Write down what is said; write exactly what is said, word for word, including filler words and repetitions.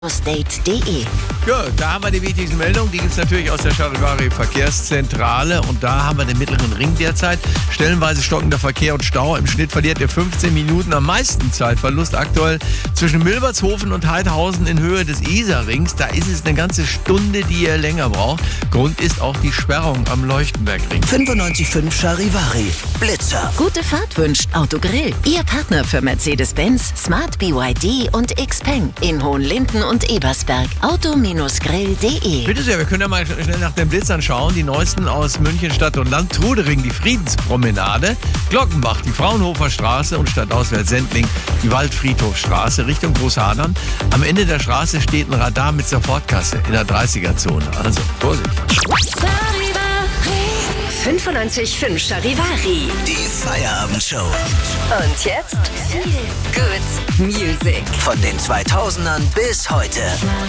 State punkt de. Gut, da haben wir die wichtigsten Meldungen. Die gibt es natürlich aus der Charivari Verkehrszentrale. Und da haben wir den mittleren Ring derzeit. Stellenweise stockender Verkehr und Stau. Im Schnitt verliert ihr fünfzehn Minuten am meisten Zeitverlust aktuell zwischen Milbertshofen und Heidhausen in Höhe des Isarrings. Da ist es eine ganze Stunde, die ihr länger braucht. Grund ist auch die Sperrung am Leuchtenbergring. fünfundneunzig Komma fünf Charivari Blitzer. Gute Fahrt wünscht Autogrill. Ihr Partner für Mercedes-Benz, Smart B Y D und Xpeng in Hohenlinden und Ebersberg. Auto grill punkt de. Bitte sehr, wir können ja mal schnell nach den Blitzern schauen. Die neuesten aus München Stadt und Land. Trudering, die Friedenspromenade. Glockenbach, die Fraunhofer Straße und stadtauswärts Sendling, die Waldfriedhofstraße Richtung Großhadern. Am Ende der Straße steht ein Radar mit Sofortkasse in der dreißiger-Zone. Also, Vorsicht. fünfundneunzig Komma fünf Charivari. Die Feierabendshow. Und jetzt Good Music. Von den zweitausendern bis heute.